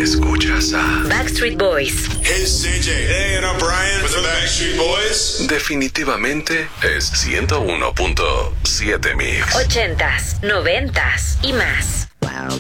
Escuchas a Backstreet Boys. Hey, it's CJ. Hey, and I'm Brian with the Backstreet Boys. Definitivamente es 101.7 Mix. 80s, 90s y más.